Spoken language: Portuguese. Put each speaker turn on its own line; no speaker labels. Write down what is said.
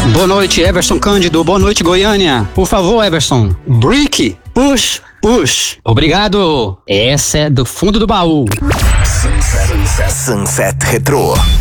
Boa noite, Everson Cândido. Boa noite, Goiânia. Por favor, Everson. Brick. Push. Push. Obrigado. Essa é do fundo do baú.
Sunset Retro.